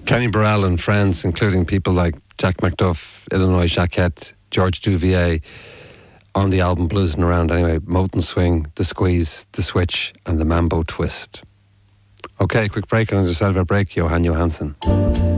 Kenny Burrell and friends, including people like Jack McDuff, Illinois Jacquette, George Duvier, on the album Bluesing Around anyway. Moten Swing, The Squeeze, The Switch and The Mambo Twist. Okay, quick break, and on the side of our break, Johan Johansson.